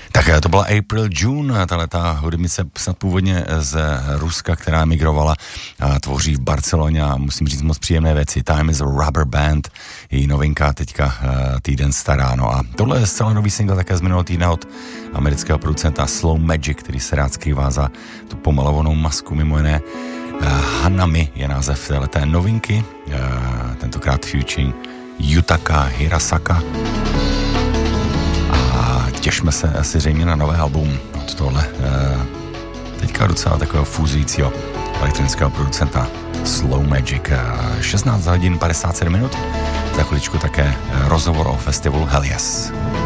Tak to byla April June, tahleta hudebnice snad původně z Ruska, která emigrovala a tvoří v Barceloně a musím říct moc příjemné věci. Time is a Rubber Band, její novinka teďka týden stará. No a tohle je zcela nový single také z minulého týdne od amerického producenta Slow Magic, který se rád skrývá za tu pomalovanou masku, mimo jiné. Hanami je název téhleté novinky, tentokrát featuring Yutaka Hirasaka. Těšme se asi zřejmě na nové album od tohle teďka docela takového fúzujícího elektronického producenta Slow Magic. 16 hodin 57 minut, za chviličku také rozhovor o festivalu Hell Yes.